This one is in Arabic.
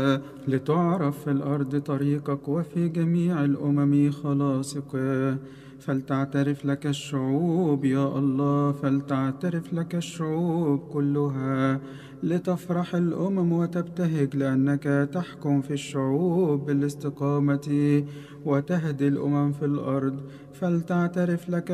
لتعرف في الأرض طريقك وفي جميع الأمم خلاصك. فلتعترف لك الشعوب يا الله، فلتعترف لك الشعوب كلها. لتفرح الأمم وتبتهج، لأنك تحكم في الشعوب بالاستقامة وتهدي الأمم في الأرض. فلتعترف لك